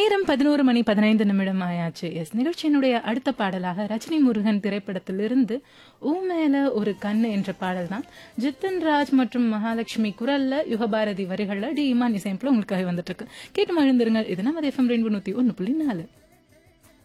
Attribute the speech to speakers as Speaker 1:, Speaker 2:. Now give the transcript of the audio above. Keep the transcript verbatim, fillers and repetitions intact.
Speaker 1: நேரம் பதினோரு மணி பதினைந்து நிமிடம் ஆயாச்சு. எஸ் நிகழ்ச்சியினுடைய அடுத்த பாடலாக ரஜினி முருகன் திரைப்படத்திலிருந்து ஊ மேல ஒரு கண்ணு என்ற பாடல் தான். ஜித்தன் ராஜ் மற்றும் மகாலட்சுமி குரல்ல, யுகபாரதி வரிகள்ல, டி இமான் இசையமைப்புல உங்களுக்காக வந்துட்டு இருக்கு. கேட்டு மகிழ்ந்திருங்க. இது நம்ம எஃப்எம் ரெயின்போ நூத்தி ஒன்னு புள்ளி நாலு.